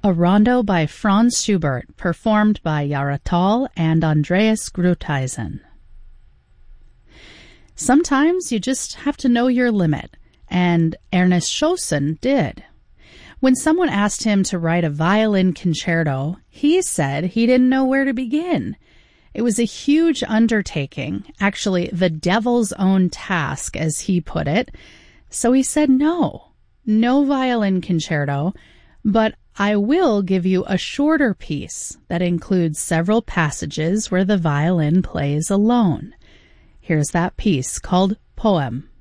a rondo by Franz Schubert, performed by Yara Tall and Andreas Grutheisen. Sometimes you just have to know your limit, and Ernest Schossen did. When someone asked him to write a violin concerto, he said he didn't know where to begin. It was a huge undertaking, actually the devil's own task, as he put it. So he said no violin concerto, but I will give you a shorter piece that includes several passages where the violin plays alone. Here's that piece called Poem.